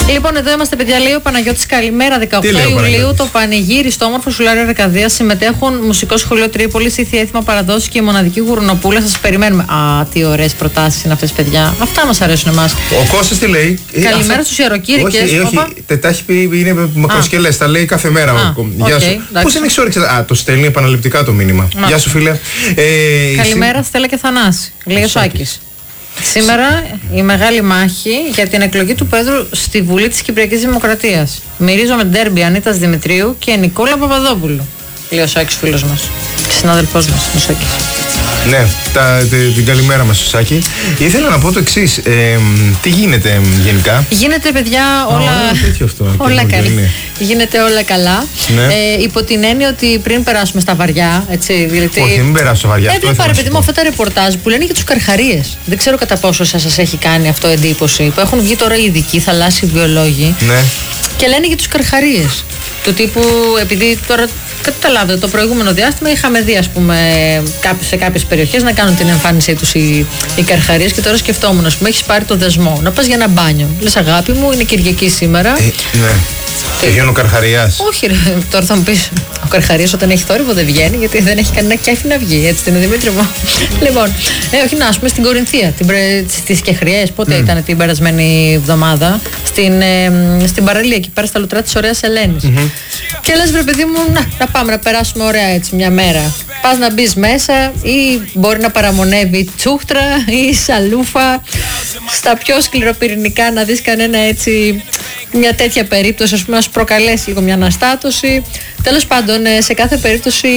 Λοιπόν, εδώ είμαστε, παιδιά. Λέει ο Παναγιώτης, καλημέρα. 18 Ιουλίου το πανηγύρι στο όμορφο Σουλάριο Αρκαδίας. Συμμετέχουν Μουσικό Σχολείο Τρίπολης, Ήθη Έθιμα Παραδόσεις και η Μοναδική Γουρνοπούλα. Σας περιμένουμε. Α, τι ωραίες προτάσεις είναι αυτές, παιδιά. Αυτά μας αρέσουν εμάς. Ο Κώστας τι λέει? Καλημέρα στους ιεροκήρυκες. Όχι, τα έχει πει, είναι μακροσκελές. Τα λέει κάθε μέρα. Γεια σου. Πώς δεν έχεις όρεξη? Α, το στέλνει επαναληπτικά το μήνυμα. Γεια σου, φίλε. Καλημέρα, Στέλλα και Θανάση. Λέει ο Σάκης. Σήμερα η μεγάλη μάχη για την εκλογή του Πρόεδρου στη Βουλή της Κυπριακής Δημοκρατίας. Μυρίζομαι ντέρμπι Ανίτας Δημητρίου και Νικόλα Παπαδόπουλου. Λέει ο Σάκης, φίλος μας και συνάδελφός μας, ο Σάκης. Ναι, την καλημέρα μας, Σάκη. Ήθελα να πω το εξής. Τι γίνεται γενικά? Γίνεται, παιδιά, όλα καλά. Γίνεται όλα καλά. Ναι. Υπό την έννοια ότι πριν περάσουμε στα βαριά, έτσι. Δηλαδή, όχι, μην περάσω στα βαριά. Έβλεπα, ρε παιδί μου, αυτά τα ρεπορτάζ που λένε για τους καρχαρίες. Δεν ξέρω κατά πόσο σας έχει κάνει αυτό εντύπωση. Που έχουν βγει τώρα οι ειδικοί θαλάσσιοι βιολόγοι. Ναι. Και λένε για τους καρχαρίες. Του τύπου, επειδή τώρα καταλάβετε, το προηγούμενο διάστημα είχαμε δει, ας πούμε, σε κάποιες περιοχές να κάνουν την εμφάνισή τους οι καρχαρίες και τώρα σκεφτόμουν, ας πούμε, έχεις πάρει το δεσμό να πας για ένα μπάνιο. Λες, αγάπη μου, είναι Κυριακή σήμερα. Ναι. Και βγαίνει ο καρχαριάς. Όχι, ρε, τώρα θα μου πεις, ο καρχαρίας όταν έχει θόρυβο δεν βγαίνει, γιατί δεν έχει κανένα κέφι να βγει. Έτσι την Δημήτρη μου. Λοιπόν, όχι να, ας πούμε, στην Κορινθία, στις Κεχριές, πότε ήταν την περασμένη εβδομάδα, στην παραλία εκεί πέρα στα λουτρά της ωραίας Ελένης. Και λες, βρε παιδί μου, να πάμε να περάσουμε ωραία έτσι μια μέρα. Πας να μπεις μέσα ή μπορεί να παραμονεύει τσούχτρα ή σαλούφα. Στα πιο σκληροπυρηνικά να δεις κανένα έτσι, μια τέτοια περίπτωση, ας πούμε, να σου προκαλέσει λίγο μια αναστάτωση. Τέλος πάντων, σε κάθε περίπτωση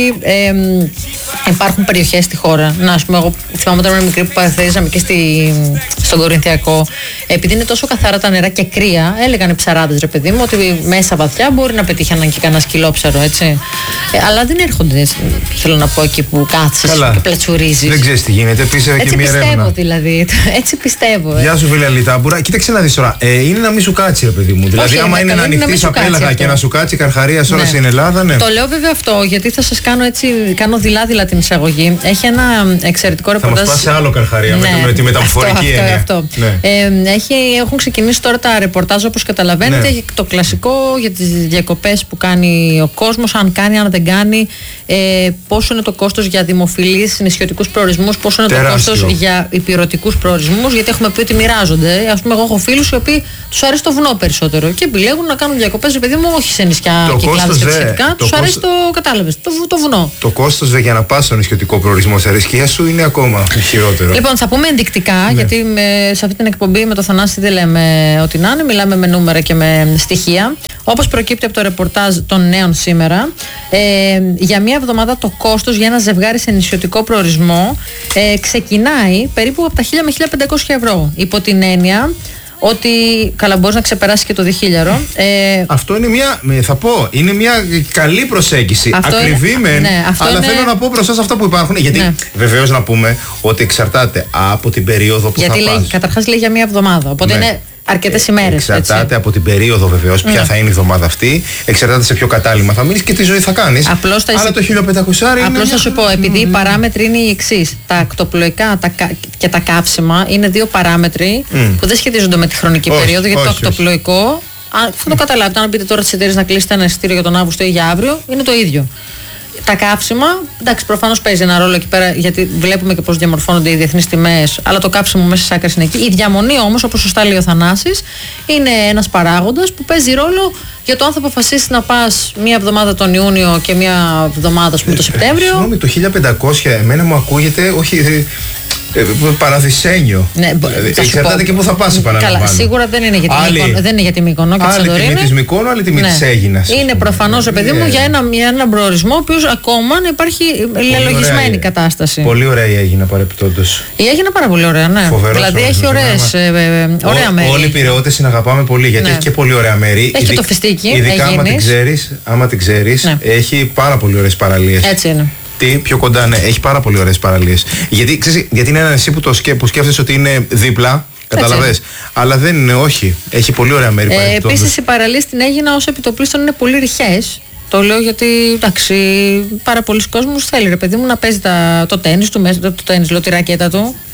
υπάρχουν περιοχές στη χώρα. Να, ας πούμε, εγώ θυμάμαι όταν ήμουν μικρή που παραθερίζαμε και στον Κορινθιακό. Επειδή είναι τόσο καθαρά τα νερά και κρύα, έλεγαν οι ψαράδες, ρε παιδί μου, ότι μέσα βαθιά μπορεί να πετύχαναν και κανένα σκυλόψαρο, έτσι. Αλλά δεν έρχονται, θέλω να πω, εκεί που κάθεσαι και πλατσουρίζεις. Δεν ξέρεις τι γίνεται. Επίσης και μια έρευνα. Πιστεύω δηλαδή. Έτσι πιστεύω. Γεια σου, φίλε Αλιτάμπουρα. Κοίταξε να δεις τώρα. Είναι να μην σου κάτσει, ρε παιδί μου. Δηλαδή, άμα είναι να ανοιχτείς απέλαγα και να σου κάτσει καρχαρία όλα στην Ελλάδα, ναι. Το λέω βέβαια αυτό, γιατί θα σας κάνω έτσι, κάνω δειλά-δειλά την εισαγωγή. Έχει ένα εξαιρετικό ρεπορτάζ. Θα μας πας σε άλλο καρχαρία με τη μεταφορική έννοια. Αυτό. Ναι. Έχουν ξεκινήσει τώρα τα ρεπορτάζ, όπως καταλαβαίνετε, ναι. Το κλασικό για τις διακοπές που κάνει ο κόσμος, αν κάνει, αν δεν κάνει, πόσο είναι το κόστος για δημοφιλείς νησιωτικούς προορισμούς, πόσο είναι το κόστος για υπηρετικούς προορισμούς, γιατί έχουμε πει ότι μοιράζονται. Ας πούμε, εγώ έχω φίλους οι οποίοι τους αρέσει το βουνό περισσότερο και επιλέγουν να κάνουν διακοπές, επειδή μου, όχι σε νησιά και κλάδες και σχετικά, τους αρέσει το βουνό. Το κόστος για να πας στον νησιωτικό προορισμό σε αρισκία σου είναι ακόμα χειρότερο. Λοιπόν, θα πούμε ενδεικτικά, ναι. Γιατί σε αυτή την εκπομπή με το Θανάση δεν λέμε ό,τι να είναι, μιλάμε με νούμερα και με στοιχεία. Όπως προκύπτει από το ρεπορτάζ των νέων σήμερα, για μία εβδομάδα το κόστος για ένα ζευγάρι σε νησιωτικό προορισμό ξεκινάει περίπου από τα 1.000 με 1.500 ευρώ. Υπό την έννοια ότι καλά μπορείς να ξεπεράσεις και το 2.000. Αυτό είναι είναι μια καλή προσέγγιση. Ακριβή μεν, αλλά θέλω να πω μπροστά σε αυτά που υπάρχουν. Γιατί βεβαίως να πούμε ότι εξαρτάται από την περίοδο που θα πας. Καταρχάς λέει για μια εβδομάδα, οπότε είναι αρκετές ημέρες. Εξαρτάται από την περίοδο βεβαίως, ποια θα είναι η εβδομάδα αυτή. Εξαρτάται σε ποιο κατάλημα θα μείνεις και τι ζωή θα κάνεις. Αλλά το 1.500 είναι. Απλώς θα σου πω, επειδή οι παράμετροι είναι οι εξής. Τα ακτοπλοϊκά και τα καύσιμα είναι δύο παράμετροι που δεν σχετίζονται με τη χρονική περίοδο. Γιατί το ακτοπλοϊκό, θα το καταλάβετε, αν πείτε τώρα στις εταιρείες να κλείσετε ένα εισιτήριο για τον Αύγουστο ή για αύριο, είναι το ίδιο. Τα καύσιμα, εντάξει, προφανώς παίζει ένα ρόλο εκεί πέρα, γιατί βλέπουμε και πώς διαμορφώνονται οι διεθνείς τιμές, αλλά το κάψιμο μέσα στις άκρες είναι εκεί. Η διαμονή όμως, όπως σωστά λέει ο Θανάσης, είναι ένας παράγοντας που παίζει ρόλο για το αν θα αποφασίσεις να πας μία εβδομάδα τον Ιούνιο και μία εβδομάδα, ας πούμε, το Σεπτέμβριο. Συγγνώμη, το 1.500 εμένα μου ακούγεται, όχι. Παραδεισένιο. Ναι, δηλαδή, εξαρτάται και πού θα πας, επαναλαμβάνω. Καλά, σίγουρα δεν είναι για τη Μύκονο και τη Σαντορίνη. Άλλη τιμή της Μυκόνου, άλλη τιμή της Αίγινας. Είναι προφανώς, παιδί μου, για έναν προορισμό ο οποίος ακόμα υπάρχει λελογισμένη κατάσταση. Πολύ ωραία η Αίγινα, παρεπιπτόντως. Η Αίγινα πάρα πολύ ωραία, ναι. Φοβερός, δηλαδή έχει ωραία μέρη. Όλοι οι Πειραιώτες την αγαπάμε πολύ, γιατί έχει και πολύ ωραία μέρη. Έχει το Φιστίκι. Ειδικά άμα την ξέρεις, έχει πάρα πολύ ωραίες παραλίες. Έτσι είναι. Πιο κοντά, ναι, έχει πάρα πολύ ωραίες παραλίες. Γιατί είναι ένα νησί που σκέφτεσαι ότι είναι δίπλα, καταλαβες. Αλλά δεν είναι, όχι. Έχει πολύ ωραία μέρη. Επίσης, οι παραλίες στην Αίγινα ως επιτοπλίστων είναι πολύ ρηχές. Το λέω γιατί, εντάξει, πάρα πολλοί κόσμος θέλει, ρε παιδί μου, να παίζει το τένις του, το τένις, λέω, τη ρακέτα του.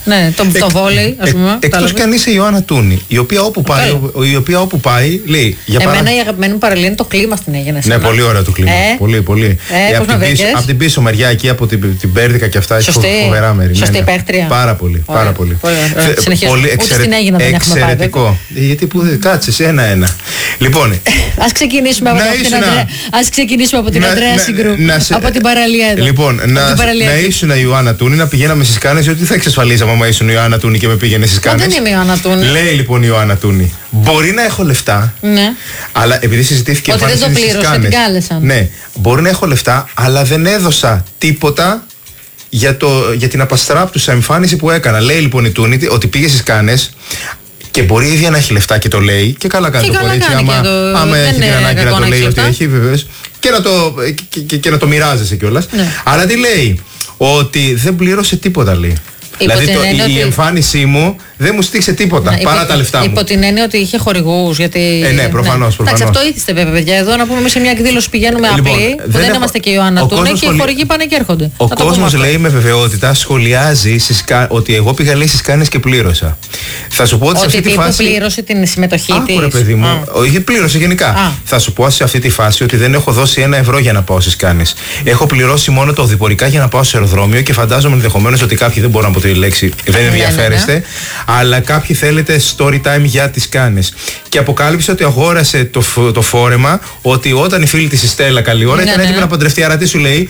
Ναι, το βόλεϊ, ας πούμε. Εκτός κι αν είσαι η Ιωάννα Τούνη, η οποία όπου πάει λέει. Εμένα η αγαπημένη μου παραλία είναι το κλίμα στην Αίγυπτο. Ναι, πολύ ωραίο το κλίμα. Πολύ. Από την πίσω μεριά εκεί, από την Πέρδικα και αυτά, έχει φοβερά μέρη. Σωστή υπέρτρια. Πάρα πολύ. Πολύ εξαιρετικό. Γιατί κάτσε ένα-ένα. Λοιπόν. Ας ξεκινήσουμε από την Ανδρέα Συγκρού. Από την παραλία εδώ. Λοιπόν, να ήσουν η Ιωάννα Τούνη, να πηγαίναμε στις Κάνες, γιατί θα εξασφαλίζαμε άμα ήσουν η Ιωάννα Τούνη και με πήγαινε στις Κάνες. Δεν είμαι η Ιωάννα Τούνη. Λέει λοιπόν η Ιωάννα Τούνη, μπορεί να έχω λεφτά, αλλά επειδή συζητήθηκε ότι δεν το πλήρωσε, την κάλεσαν. Ναι, μπορεί να έχω λεφτά, αλλά δεν έδωσα τίποτα για την απαστράπτουσα εμφάνιση που έκανα. Λέει λοιπόν η Τούνη ότι πήγε στις Κάνες. Και μπορεί η ίδια να έχει λεφτά και το λέει. Και καλά κάνει το κορίτσι. Άμα έχει την ανάγκη να το λέει ότι έχει, βεβαίως. Και να το μοιράζεσαι κιόλας. Αλλά τι λέει, ότι δεν πλήρωσε τίποτα, λέει. Δηλαδή η εμφάνισή μου δεν μου στήξε τίποτα παρά τα λεφτά μου. Υπό την έννοια ότι είχε χορηγούς. Ναι, προφανώς. Εντάξει, αυτό ήθιστε βέβαια, παιδιά. Εδώ να πούμε εμείς σε μια εκδήλωση πηγαίνουμε απλοί, που δεν είμαστε και η Ιωάννα Τούνη και οι χορηγοί πάνε και έρχονται. Ο κόσμος λέει με βεβαιότητα, σχολιάζει ότι εγώ πήγα λέει στις Κάνες και πλήρωσα. Θα σου πω ότι σε αυτή τη φάση. Ότι πλήρωσε την συμμετοχή της. Άκουρε, παιδί μου. Όχι, πλήρωσε γενικά. Θα σου πω σε αυτή τη φάση ότι δεν έχω δώσει €1 για να πάω στις Κάνες. Έχω πληρώσει μόνο τα οδηπορικά για να πάω σε αεροδρόμιο και φαντάζομαι ενδεχομένως ότι κάποιοι δεν μπορούν να πω τη λέξη, δεν ενδιαφέρεστε, αλλά κάποιοι θέλετε story time για τις Κάνες. Και αποκάλυψε ότι αγόρασε το φόρεμα, ότι όταν η φίλη της η Στέλλα, καλή ώρα, ήταν έτοιμη να παντρευτεί. Άρα τι σου λέει,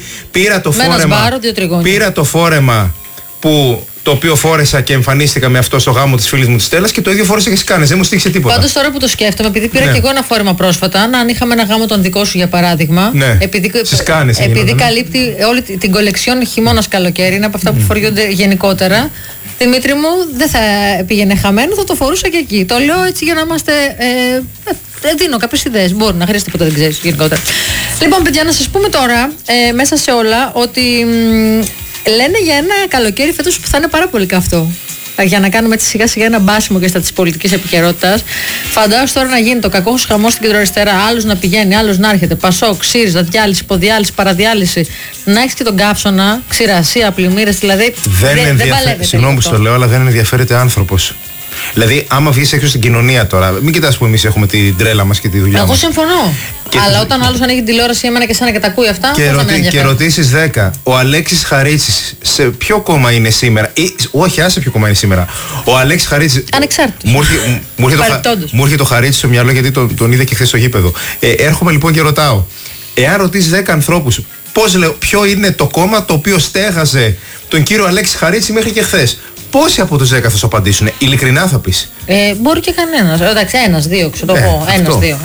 πήρα το φόρεμα που. Το οποίο φόρεσα και εμφανίστηκα με αυτό στο γάμο της φίλης μου της Στέλλας και το ίδιο φόρεσα και στις Κάνες. Δεν μου στήχησε τίποτα. Πάντως τώρα που το σκέφτομαι, επειδή πήρα και εγώ ένα φόρεμα πρόσφατα, αν είχαμε ένα γάμο τον δικό σου για παράδειγμα. Ναι. Επειδή καλύπτει όλη την κολεξιόν χειμώνας-καλοκαίρι, είναι από αυτά που φοριούνται γενικότερα. Δημήτρη μου, δεν θα πήγαινε χαμένο, θα το φορούσα και εκεί. Το λέω έτσι για να είμαστε. Δίνω κάποιες ιδέες. Μπορεί να χρειάζεται ποτέ, δεν ξέρεις γενικότερα. Λοιπόν, παιδιά, να σας πούμε τώρα μέσα σε όλα ότι. Λένε για ένα καλοκαίρι φέτος που θα είναι πάρα πολύ καυτό. Για να κάνουμε έτσι σιγά σιγά ένα μπάσιμο και στα της πολιτικής επικαιρότητας. Φαντάζομαι τώρα να γίνει το κακό χαμός στην κεντροαριστερά. Άλλος να πηγαίνει, άλλος να έρχεται. Πασόκ, ΣΥΡΙΖΑ, διάλυση, υποδιάλυση, παραδιάλυση. Να έχεις και τον καύσωνα, ξηρασία, πλημμύρες. Δηλαδή δεν παλεύεται. Συγγνώμη που το λέω, αλλά δεν ενδιαφέρεται άνθρωπος. Δηλαδή, άμα βγεις έξω στην κοινωνία τώρα, μην κοιτάς που εμείς έχουμε την τρέλα μας και τη δουλειά μας. Εγώ συμφωνώ. Αλλά όταν ο άλλος ανοίγει την τηλεόραση, εμένα και εσένα και τα ακούει αυτά, και ρωτήσεις 10, ο Αλέξης Χαρίτσης σε ποιο κόμμα είναι σήμερα, ή όχι, άσε ποιο κόμμα είναι σήμερα. Ο Αλέξης Χαρίτσης. Ανεξάρτητος. Μου έρχεται το Χαρίτσι στο μυαλό γιατί τον είδε και χθες στο γήπεδο. Έρχομαι λοιπόν και ρωτάω, εάν ρωτήσεις 10 ανθρώπους, ποιο είναι το κόμμα το οποίο στέγαζε τον κύριο Αλέξη Χαρίτση μέχρι και χθες. Πόσοι από τους 10 θα σου απαντήσουν, ειλικρινά θα πεις? Μπορεί και κανένας. Εντάξει, ένας-δύο, ξέρω εγώ. Ένας-δύο.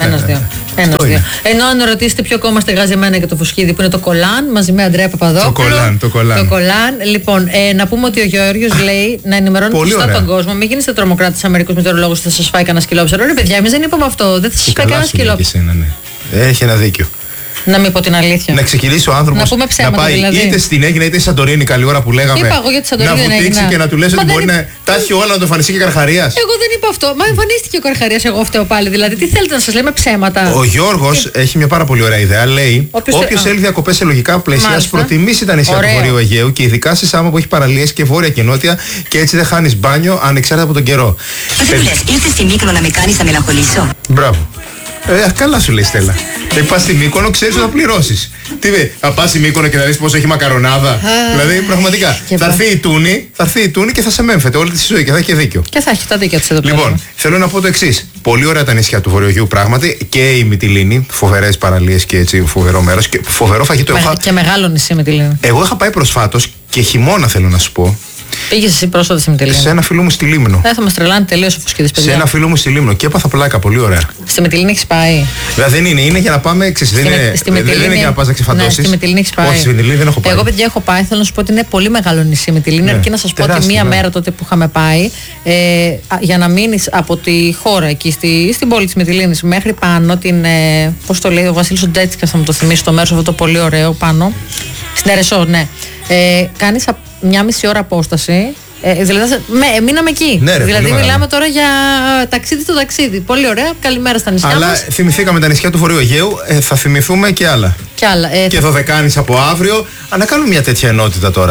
Ενώ αν ρωτήσετε ποιο κόμμα στεγάζει εμένα και το Φουσκίδη, που είναι το Κολάν, μαζί με Αντρέα Παπαδόπουλο. Το Κολάν. Λοιπόν, να πούμε ότι ο Γεώργιος λέει να ενημερώνει σωστά τον κόσμο. Μην γίνεστε τρομοκράτες Αμερικούς μετεωρολόγους, θα σας φάει κανένα σκυλόψερο. Ρε παιδιά, εμείς δεν είπαμε αυτό. Δεν θα σας φάει κανένα σκυλόψερο. Έχει ένα δίκιο. Να μην πω την αλήθεια. Να ξεκινήσει ο άνθρωπος να πάει δηλαδή. είτε στην Αίγυπτο είτε στη Σαντορίνη, καλή ώρα που λέγαμε. Είπα εγώ για τη Σαντορίνη. Να βουτήξει και να του λες ότι μπορεί να τα έχει όλα, να το εμφανιστεί και Καρχαρίας. Εγώ δεν είπα αυτό. Μα εμφανίστηκε ο Καρχαρίας, εγώ φταίω πάλι. Δηλαδή, τι θέλετε να σας λέμε ψέματα? Ο Γιώργος έχει μια πάρα πολύ ωραία ιδέα. Λέει: όποιος θέλει διακοπές σε λογικά πλαίσια, ας προτιμήσει τα νησιά του Βορείου Αιγαίου και ειδικά σε Σάμο που έχει παραλίες και βόρεια και νότια και έτσι δεν χάνεις μπάνιο ανεξάρτητα από τον καιρό. Ήρθε στη Μύκονο να με κάνεις να μελαγχολήσω. Μπράβο. Καλά σου λέει η Στέλλα. Πας στη Μύκονο, ξέρεις ότι θα πληρώσεις. Τι λέει, θα πας στη Μύκονο και να δεις πόσο έχει μακαρονάδα. Δηλαδή, πραγματικά. Θα έρθει η Τούνη και θα σε μέμφεται όλη τη ζωή και θα έχει δίκιο. Και θα έχει τα δίκια της εδώ πέρα. Λοιπόν, θέλω να πω το εξής. Πολύ ωραία τα νησιά του Βορειογείου πράγματι και η Μυτιλήνη. Φοβερές παραλίες και έτσι φοβερό μέρος. Και φοβερό φαγητό. Και μεγάλο νησί Μυτιλήνη. Εγώ είχα πάει προσφάτως και χειμώνα θέλω να σου πω. Πήγες εσύ πρόσφατα στη Μυτιλήνη? Σε ένα φίλο μου στη Λίμνο. Θα μας τρελάνει τελείως ο Φουσκίδης, παιδιά. Σε ένα φίλο μου στη Λίμνο και έπαθα πλάκα, πολύ ωραία. Στη Μυτιλήνη έχεις πάει? Δεν είναι για να πάμε, δεν είναι για να πας να ξεφαντώσεις. Ναι, στη Μυτιλήνη έχεις πάει? Όχι, στη Μυτιλήνη δεν έχω πάει. Εγώ, παιδιά, έχω πάει, θέλω να σου πω ότι είναι πολύ μεγάλο νησί Μυτιλήνη. Αρκεί να σας πω ότι μία μέρα τότε που είχαμε πάει, για να μείνεις από τη χώρα εκεί στην πόλη της Μυτιλήνης μέχρι πάνω την. Πώς το λέει ο Βασίλης ο Ντέτσικας, θα μου το θυμίσει το μέρος αυτό το πολύ ωραίο πάνω. Στην Ερεσό, ναι. Κάνεις μια μισή ώρα απόσταση. Δηλαδή, μείναμε εκεί. Ναι, ρε, δηλαδή, μιλάμε τώρα για ταξίδι στο ταξίδι. Πολύ ωραία. Καλημέρα στα νησιά μας. Αλλά θυμηθήκαμε τα νησιά του Βορείου Αιγαίου. Θα θυμηθούμε και άλλα. Και και Δωδεκάνης από αύριο. Να κάνουμε μια τέτοια ενότητα τώρα.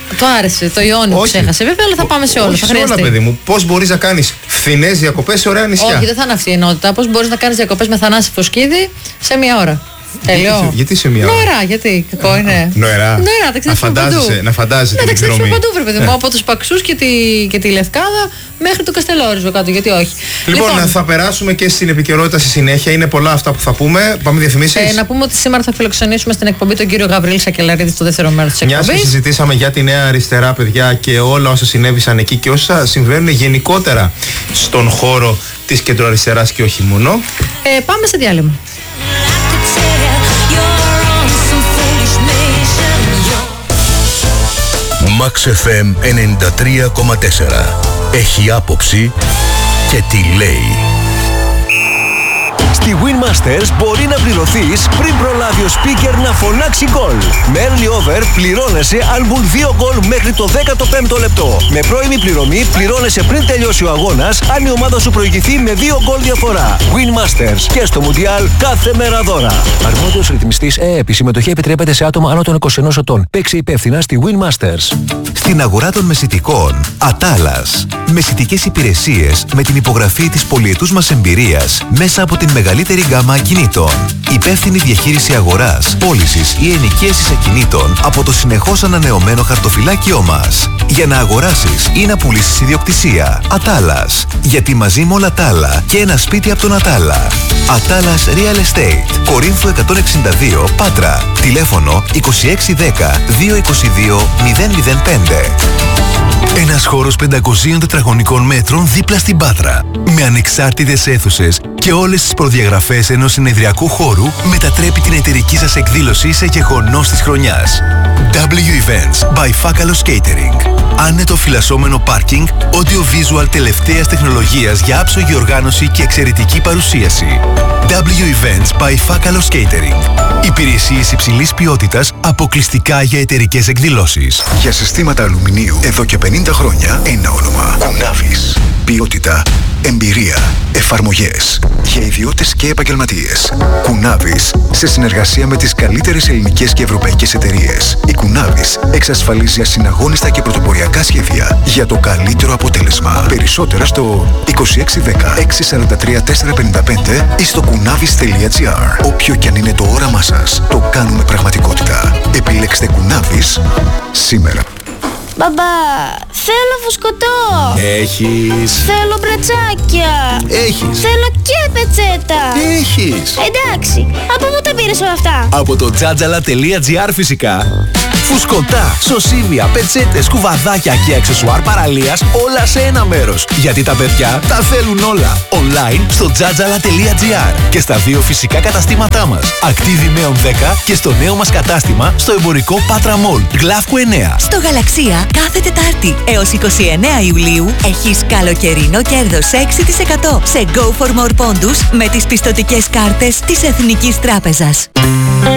Το άρεσε, το Ιόνιο ξέχασε. Βέβαια, αλλά θα πάμε σε όλα. Όχι σε όλα, παιδί μου. Πώς μπορείς να κάνεις φθηνές διακοπές σε ωραία νησιά? Όχι, δεν θα είναι αυτή η ενότητα. Πώς μπορείς να κάνεις διακοπές με Θανάση Φωσκίδη σε μία ώρα? Τελειώ. Γιατί σε μία ώρα? Νοερά, γιατί κακό είναι. Νοερά. Να φαντάζεσαι την εκδρομή. Να παντού, βρε παιδί μου, από τους Παξούς και τη Λευκάδα μέχρι το Καστελόριζο κάτω, γιατί όχι. Λοιπόν, θα περάσουμε και στην επικαιρότητα στη συνέχεια. Είναι πολλά αυτά που θα πούμε. Πάμε διαφημίσεις. Να πούμε ότι σήμερα θα φιλοξενήσουμε στην εκπομπή τον κύριο Γαβρίλη Σακελαρίδη στο δεύτερο μέρος της εκπομπής. Μιας και συζητήσαμε για τη Νέα Αριστερά, παιδιά, και όλα όσα συνέβησαν εκεί και όσα συμβαίνουν γενικότερα στον χώρο της κεντροαριστεράς και όχι μόνο. Πάμε σε διάλειμμα. Max FM 93,4. Έχει άποψη και τι λέει. Στη Winmasters μπορεί να πληρωθείς πριν προλάβει ο speaker να φωνάξει γκολ. Με early over πληρώνεσαι αν μπουν 2 γκολ μέχρι το 15ο λεπτό. Με πρώιμη πληρωμή πληρώνεσαι πριν τελειώσει ο αγώνας αν η ομάδα σου προηγηθεί με 2 γκολ διαφορά. Winmasters και στο Μουντιάλ κάθε μέρα δώρα. Αρμόδιος ρυθμιστής ΕΕΠ. Η συμμετοχή επιτρέπεται σε άτομα άνω των 21 ετών. Παίξε υπεύθυνα στη Winmasters. Στην αγορά των μεσητικών, Ατάλας. Μεσητικές υπηρεσίες με την υπογραφή της πολυετούς μας εμπειρίας μέσα από την μεγαλύτερη γκάμα ακινήτων. Υπεύθυνη διαχείριση αγοράς, πώλησης ή ενοικίασης ακινήτων από το συνεχώς ανανεωμένο χαρτοφυλάκιό μας. Για να αγοράσεις ή να πουλήσεις ιδιοκτησία. Ατάλας. Γιατί μαζί με όλα τα άλλα και ένα σπίτι από τον Ατάλα. Ατάλας Real Estate. Κορίνθου 162 Πάτρα. Τηλέφωνο 2610 222 005. Ένας χώρος 500 τετραγωνικών μέτρων δίπλα στην Πάτρα. Με ανεξάρτητες αίθουσες και όλες τις προδιαγραφές ενός συνεδριακού χώρου μετατρέπει την εταιρική σας εκδήλωση σε γεγονός της χρονιάς. W Events by Fakalos Catering. Άνετο φυλασσόμενο πάρκινγκ, audio-visual τελευταίας τεχνολογίας για άψογη οργάνωση και εξαιρετική παρουσίαση. W Events by Fakalos Catering. Υπηρεσίες υψηλής ποιότητας αποκλειστικά για εταιρικές εκδηλώσεις. Για συστήματα αλουμινίου εδώ και 50 χρόνια ένα όνομα. Κουνάβης. Ποιότητα, εμπειρία, εφαρμογές. Για ιδιώτες και επαγγελματίες. Κουνάβης, σε συνεργασία με τις καλύτερες ελληνικές και ευρωπαϊκές εταιρείες. Η Κουνάβης εξασφαλίζει ασυναγώνιστα και πρωτοποριακά σχέδια για το καλύτερο αποτέλεσμα. Περισσότερα στο 2610 643 455 ή στο kunavis.gr. Όποιο κι αν είναι το όραμά σας, το κάνουμε πραγματικότητα. Επιλέξτε Κουνάβης σήμερα. Μπαμπά, θέλω φουσκωτό. Έχεις. Θέλω μπρατσάκια. Έχεις. Θέλω και πετσέτα. Έχεις. Εντάξει, από πού τα πήρες όλα αυτά? Από το jajala.gr φυσικά. Φουσκωτά, σωσίβια, πετσέτες, κουβαδάκια και αξεσουάρ παραλίας όλα σε ένα μέρος. Γιατί τα παιδιά τα θέλουν όλα. Online στο jajala.gr και στα 2 φυσικά καταστήματά μας. Ακτίβη Μέων 10 και στο νέο μας κατάστημα στο εμπορικό Πάτρα Μολ, Γλαύκου 9. Στο Γαλαξία κάθε Τετάρτη έως 29 Ιουλίου έχεις καλοκαιρινό κέρδος 6% σε Go for More πόντους με τις πιστωτικές κάρτες της Εθνικής Τράπεζας.